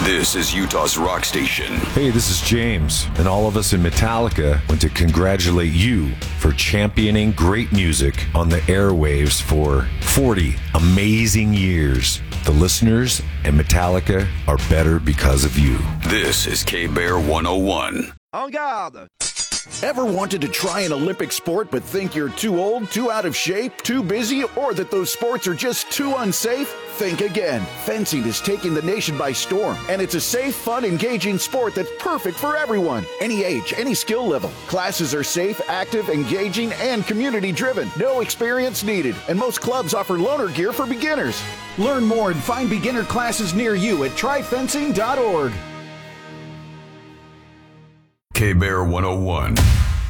This is Utah's rock station. Hey, this is James, and all of us in Metallica want to congratulate you for championing great music on the airwaves for 40 amazing years. The listeners and Metallica are better because of you. This is K-Bear 101. En garde! Ever wanted to try an Olympic sport but think you're too old, too out of shape, too busy, or that those sports are just too unsafe? Think again. Fencing is taking the nation by storm, and it's a safe, fun, engaging sport that's perfect for everyone. Any age, any skill level. Classes are safe, active, engaging, and community-driven. No experience needed, and most clubs offer loaner gear for beginners. Learn more and find beginner classes near you at tryfencing.org. K-Bear 101.